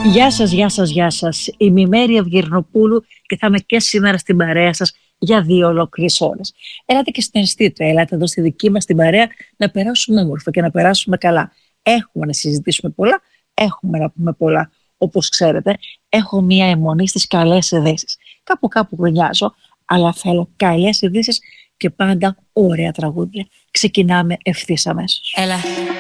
Γεια σας, γεια σας, γεια σας. Είμαι η Μέρη Αυγερνοπούλου και θα είμαι και σήμερα στην παρέα σας για 2 ολόκληρες ώρες. Ελάτε και συναισθείτε, ελάτε εδώ στη δική μας την παρέα να περάσουμε όμορφα και να περάσουμε καλά. Έχουμε να συζητήσουμε πολλά, έχουμε να πούμε πολλά. Όπως ξέρετε, έχω μία αιμονή στις καλές ειδήσεις. Κάπου γκρινιάζω, αλλά θέλω καλές ειδήσεις και πάντα ωραία τραγούδια. Ξεκινάμε ευθύς αμέσως. Έλα.